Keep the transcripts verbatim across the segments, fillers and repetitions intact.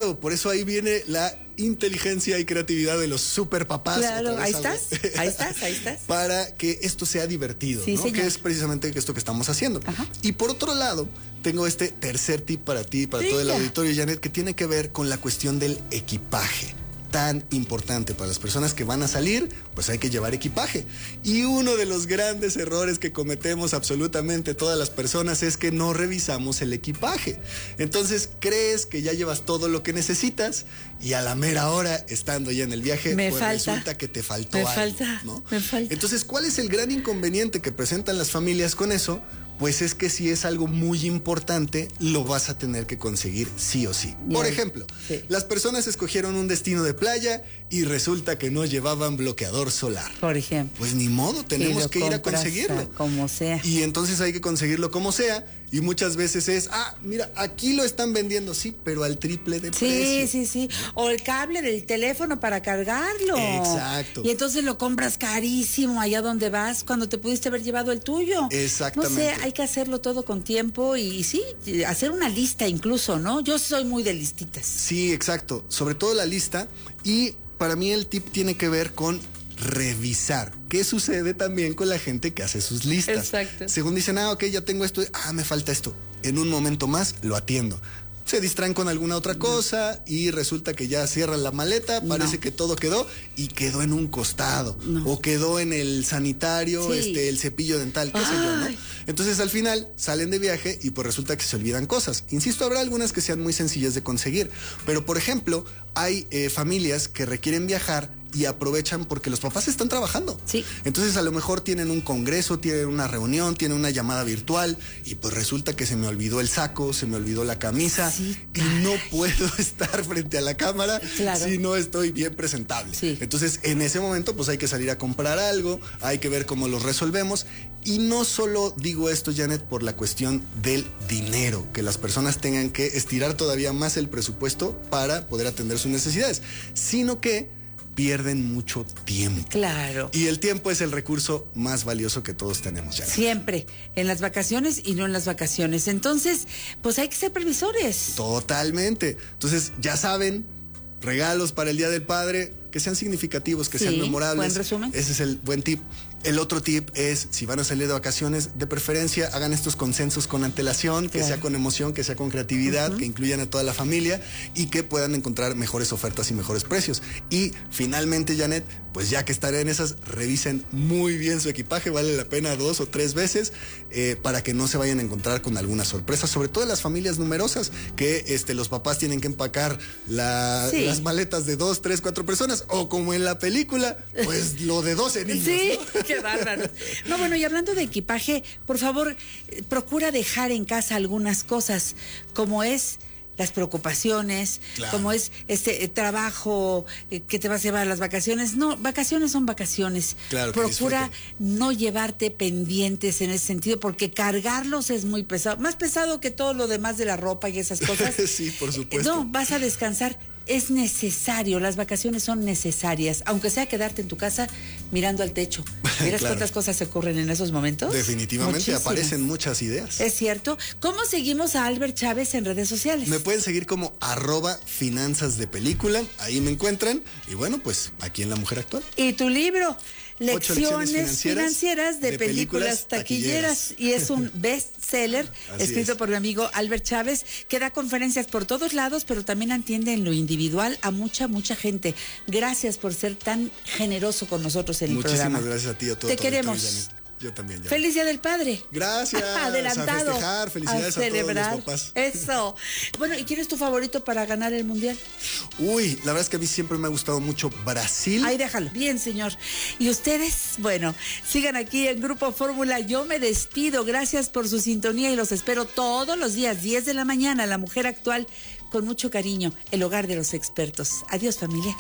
Claro, por eso ahí viene la inteligencia y creatividad de los super papás. Claro, ahí estás, ahí estás, ahí estás. Para que esto sea divertido, sí, ¿no? Señor. Que es precisamente esto que estamos haciendo. Ajá. Y por otro lado, tengo este tercer tip para ti, para sí, todo el ya. auditorio, Janet, que tiene que ver con la cuestión del equipaje. Tan importante para las personas que van a salir, pues hay que llevar equipaje. Y uno de los grandes errores que cometemos absolutamente todas las personas es que no revisamos el equipaje. Entonces crees que ya llevas todo lo que necesitas y a la mera hora, estando ya en el viaje, me pues falta. resulta que te faltó me algo, falta, ¿no? Me falta. Entonces, ¿cuál es el gran inconveniente que presentan las familias con eso? Pues es que si es algo muy importante, lo vas a tener que conseguir sí o sí. Por ejemplo, sí. las personas escogieron un destino de playa y resulta que no llevaban bloqueador solar. Por ejemplo. Pues ni modo, tenemos que ir a conseguirlo. A como sea. Y entonces hay que conseguirlo como sea. Y muchas veces es, ah, mira, aquí lo están vendiendo, sí, pero al triple de sí, precio. Sí, sí, sí. O el cable del teléfono para cargarlo. Exacto. Y entonces lo compras carísimo allá donde vas cuando te pudiste haber llevado el tuyo. Exactamente. No sé, hay que hacerlo todo con tiempo y, y sí, hacer una lista incluso, ¿no? Yo soy muy de listitas. Sí, exacto. Sobre todo la lista. Y para mí el tip tiene que ver con revisar. ¿Qué sucede también con la gente que hace sus listas? Exacto. Según dicen, ah, ok, ya tengo esto, ah, me falta esto. En un momento más lo atiendo. Se distraen con alguna otra no. cosa y resulta que ya cierran la maleta, parece no. que todo quedó y quedó en un costado no. o quedó en el sanitario, sí. este, el cepillo dental, qué Ay. sé yo, ¿no? Entonces al final salen de viaje y pues resulta que se olvidan cosas. Insisto, habrá algunas que sean muy sencillas de conseguir, pero por ejemplo, hay eh, familias que requieren viajar y aprovechan porque los papás están trabajando. Sí. Entonces a lo mejor tienen un congreso, tienen una reunión, tienen una llamada virtual y pues resulta que se me olvidó el saco, se me olvidó la camisa sí, y no puedo estar frente a la cámara claro. si no estoy bien presentable. Sí. Entonces en ese momento pues hay que salir a comprar algo, hay que ver cómo lo resolvemos. Y no solo digo esto, Janet, por la cuestión del dinero, que las personas tengan que estirar todavía más el presupuesto para poder atender sus necesidades, sino que pierden mucho tiempo. Claro. Y el tiempo es el recurso más valioso que todos tenemos, Janet. Siempre, en las vacaciones y no en las vacaciones. Entonces, pues hay que ser previsores. Totalmente. Entonces, ya saben, regalos para el Día del Padre, que sean significativos, que sí, sean memorables. Buen resumen. Ese es el buen tip. El otro tip es, si van a salir de vacaciones, de preferencia hagan estos consensos con antelación, que claro. sea con emoción, que sea con creatividad, uh-huh. que incluyan a toda la familia y que puedan encontrar mejores ofertas y mejores precios. Y finalmente, Janet, pues ya que estaré en esas, revisen muy bien su equipaje, vale la pena dos o tres veces eh, para que no se vayan a encontrar con alguna sorpresa, sobre todo en las familias numerosas, que este, los papás tienen que empacar la, sí. las maletas de dos, tres, cuatro personas, o como en la película, pues lo de doce niños, sí. ¿no? Qué bárbaro. No, bueno, y hablando de equipaje, por favor, eh, procura dejar en casa algunas cosas, como es las preocupaciones, claro. como es este eh, trabajo eh, que te vas a llevar a las vacaciones. No, vacaciones son vacaciones. Claro, procura no llevarte pendientes en ese sentido, porque cargarlos es muy pesado, más pesado que todo lo demás de la ropa y esas cosas. Sí, por supuesto. No, vas a descansar. Es necesario, las vacaciones son necesarias, aunque sea quedarte en tu casa mirando al techo. ¿Miras claro. cuántas cosas se ocurren en esos momentos? Definitivamente, Muchísimas. Aparecen muchas ideas. Es cierto. ¿Cómo seguimos a Albert Chávez en redes sociales? Me pueden seguir como arroba finanzas de película, ahí me encuentran. Y bueno, pues aquí en La Mujer Actual. ¿Y tu libro? Lecciones, lecciones financieras, financieras de, de películas, películas taquilleras. taquilleras. Y es un bestseller escrito es. por mi amigo Albert Chávez, que da conferencias por todos lados, pero también atiende en lo individual a mucha, mucha gente. Gracias por ser tan generoso con nosotros en Muchísimas el programa. Muchísimas gracias a ti, a todo. Te queremos. Janet. Yo también. Ya. Feliz Día del Padre. Gracias. Adelantado. A festejar. Felicidades a, a celebrar. todos los papás. Eso. Bueno, ¿y quién es tu favorito para ganar el Mundial? Uy, la verdad es que a mí siempre me ha gustado mucho Brasil. Ahí déjalo. Bien, señor. Y ustedes, bueno, sigan aquí en Grupo Fórmula. Yo me despido. Gracias por su sintonía y los espero todos los días, diez de la mañana, La Mujer Actual, con mucho cariño, el hogar de los expertos. Adiós, familia.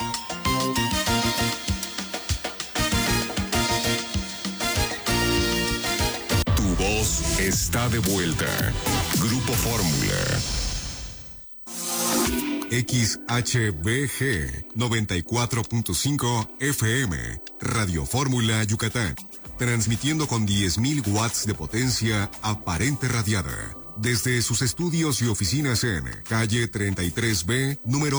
Voz está de vuelta. Grupo Fórmula. X H B G noventa y cuatro punto cinco F M. Radio Fórmula Yucatán. Transmitiendo con diez mil watts de potencia aparente radiada. Desde sus estudios y oficinas en calle treinta y tres B, número